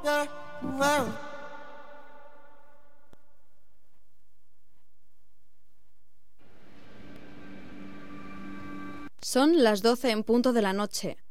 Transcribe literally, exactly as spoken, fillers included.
Son las doce en punto de la noche.